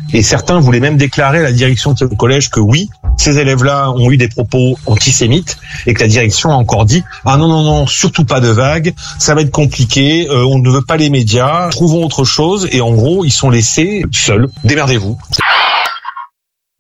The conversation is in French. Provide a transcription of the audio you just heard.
Et certains voulaient même déclarer à la direction de ce collège que oui, ces élèves-là ont eu des propos antisémites et que la direction a encore dit « Ah non, surtout pas de vagues, ça va être compliqué, on ne veut pas les médias, trouvons autre chose » et en gros, ils sont laissés seuls. Démerdez-vous.